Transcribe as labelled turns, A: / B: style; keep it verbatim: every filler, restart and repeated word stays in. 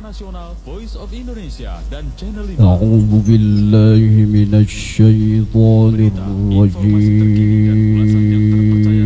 A: Nasional Voice of Indonesia dan channel lima.
B: A'udzu billahi minasy syaithanir rajim.